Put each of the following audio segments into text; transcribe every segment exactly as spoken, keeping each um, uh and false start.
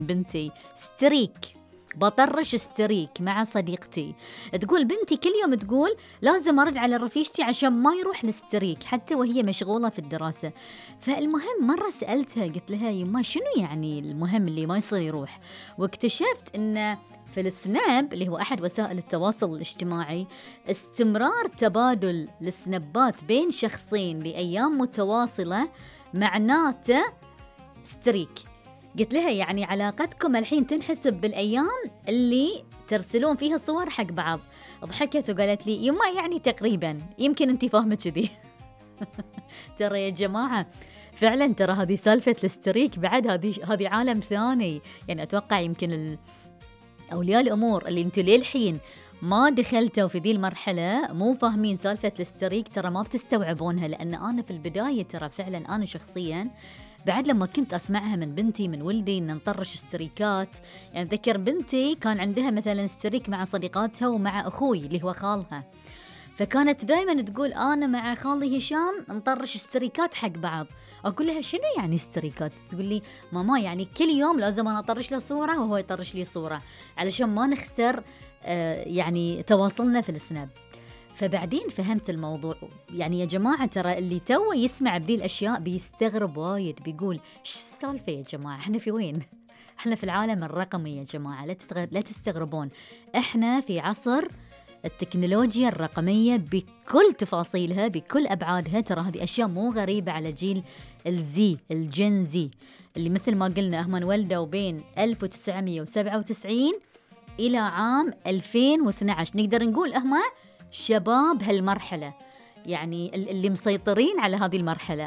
بنتي ستريك، بطرش ستريك مع صديقتي. تقول بنتي كل يوم تقول لازم أرد على رفيجتي عشان ما يروح الستريك حتى وهي مشغولة في الدراسة. فالمهم مرة سألتها قلت لها يما شنو يعني المهم اللي ما يصير يروح؟ واكتشفت إن في السناب اللي هو أحد وسائل التواصل الاجتماعي استمرار تبادل السنابات بين شخصين لأيام متواصلة معناته ستريك. قلت لها يعني علاقتكم الحين تنحسب بالأيام اللي ترسلون فيها صور حق بعض. ضحكت وقالت لي يما يعني تقريبا، يمكن انتي فاهمة كذي. ترى يا جماعة فعلا ترى هذه سالفة الستريك بعد هذه هذه عالم ثاني. يعني أتوقع يمكن أولياء الأمور اللي انتوا للحين ما دخلتوا في ذي المرحلة مو فاهمين سالفة الستريك، ترى ما بتستوعبونها. لأن أنا في البداية ترى فعلا أنا شخصيا بعد لما كنت أسمعها من بنتي من ولدي إن نطرش ستريكات، يعني ذكر بنتي كان عندها مثلا ستريك مع صديقاتها ومع أخوي اللي هو خالها، فكانت دائما تقول أنا مع خالي هشام نطرش ستريكات حق بعض. أقول لها شنو يعني ستريكات؟ تقول لي ماما يعني كل يوم لازم أنا أطرش له صورة وهو يطرش لي صورة علشان ما نخسر آه يعني تواصلنا في السناب. فبعدين فهمت الموضوع. يعني يا جماعة ترى اللي توه يسمع بذي الأشياء بيستغرب وايد، بيقول إيش السالفة يا جماعة، إحنا في وين؟ إحنا في العالم الرقمي يا جماعة، لا لا تستغربون، إحنا في عصر التكنولوجيا الرقمية بكل تفاصيلها بكل أبعادها. ترى هذه أشياء مو غريبة على جيل الزي الجن زي اللي مثل ما قلنا هم انولدوا بين ألف وتسعمية وسبعة وتسعين إلى عام ألفين واثني عشر. نقدر نقول هم شباب هالمرحلة، يعني اللي مسيطرين على هذه المرحلة.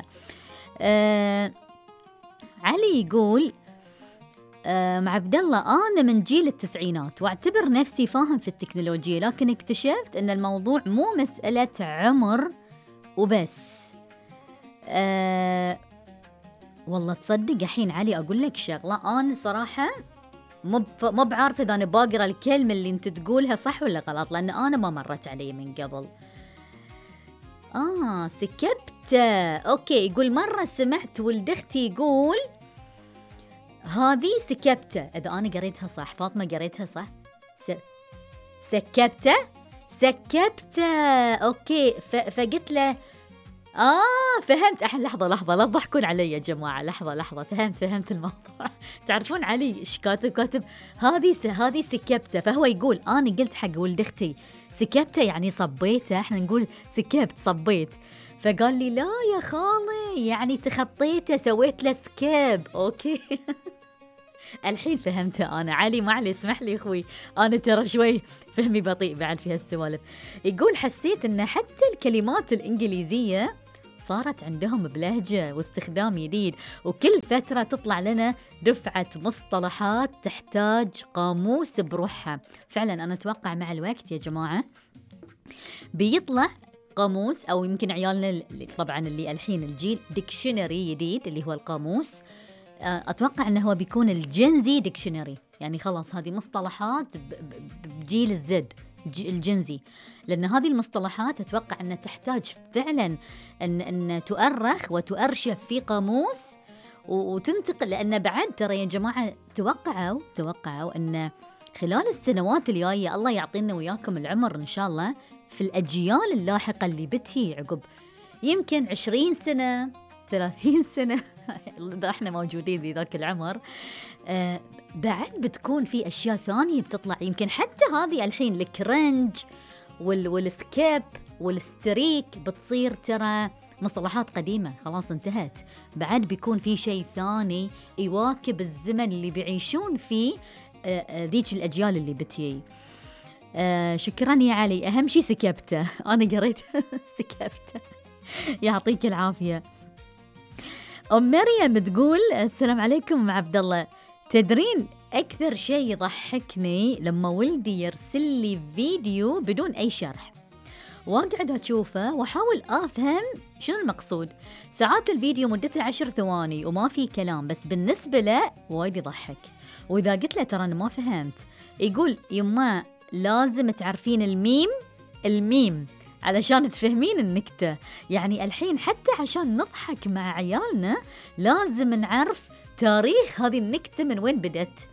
آه علي يقول آه مع عبد الله أنا من جيل التسعينات واعتبر نفسي فاهم في التكنولوجيا، لكن اكتشفت أن الموضوع مو مسألة عمر وبس. آه والله تصدق الحين علي أقول لك شغلة، أنا صراحة مو مو بعارفة إذا أنا باقرأ الكلمة اللي أنت تقولها صح ولا غلط، لأن أنا ما مرت علي من قبل. آه سكبتة، أوكي. يقول مرة سمعت ولد أختي يقول هذه سكبتة، إذا أنا قريتها صح، فاطمة قريتها صح؟ س... سكبتة سكبتة أوكي. ف... فقلت له آه فهمت. أحد لحظة لحظة لا تضحكون علي يا جماعة، لحظة لحظة فهمت فهمت الموضوع. تعرفون علي إيش كاتب؟ كاتب هذه س... هذه سكبتة، فهو يقول أنا قلت حق ولد أختي سكبتة يعني صبيته، إحنا نقول سكبت صبيت. فقال لي لا يا خالي يعني تخطيته سويت له سكيب. أوكي. الحين فهمته أنا. علي معلي اسمح لي أخوي، أنا ترى شوي فهمي بطيء بعد في هالسوالف. يقول حسيت أن حتى الكلمات الإنجليزية صارت عندهم بلهجة واستخدام جديد، وكل فترة تطلع لنا دفعة مصطلحات تحتاج قاموس بروحها. فعلا أنا أتوقع مع الوقت يا جماعة بيطلع قاموس، أو يمكن عيالنا اللي طبعا اللي الحين الجيل ديكشنري جديد اللي هو القاموس. أتوقع أنه هو بيكون الجنزي ديكشنري، يعني خلاص هذه مصطلحات بجيل الزد الجنزي، لأن هذه المصطلحات أتوقع أنها تحتاج فعلا أن, أن تؤرخ وتؤرشف في قاموس وتنتقل. لأن بعد ترى يا جماعة توقعوا توقعوا أن خلال السنوات الجاية الله يعطينا وياكم العمر إن شاء الله في الأجيال اللاحقة اللي بتهي عقب يمكن عشرين سنة ثلاثين سنة إذا إحنا موجودين في ذاك العمر، آه بعد بتكون في أشياء ثانية بتطلع. يمكن حتى هذه الحين الكرنج وال والسكيب والستريك بتصير ترى مصطلحات قديمة خلاص انتهت. بعد بيكون في شيء ثاني يواكب الزمن اللي بيعيشون فيه آه ذيك الأجيال اللي بتيجي. آه شكرا يا علي، أهم شيء سكبته. أنا قريت سكبته. يعطيك العافية. أم مريم تقول السلام عليكم عبد الله، تدرين أكثر شيء يضحكني لما ولدي يرسل لي فيديو بدون أي شرح وأقعد أشوفه وأحاول أفهم شنو المقصود. ساعات الفيديو مدته عشر ثواني وما في كلام، بس بالنسبة له وايد يضحك. وإذا قلت له ترى أنا ما فهمت، يقول يما لازم تعرفين الميم الميم علشان تفهمين النكتة. يعني الحين حتى عشان نضحك مع عيالنا لازم نعرف تاريخ هذه النكتة من وين بدت؟